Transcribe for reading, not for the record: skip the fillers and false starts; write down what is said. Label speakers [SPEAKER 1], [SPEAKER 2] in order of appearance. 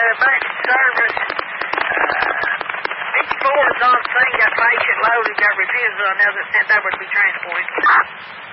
[SPEAKER 1] back in service. Each floor is on thing, got patient loaded, got refusal on the other, sent over to be transported.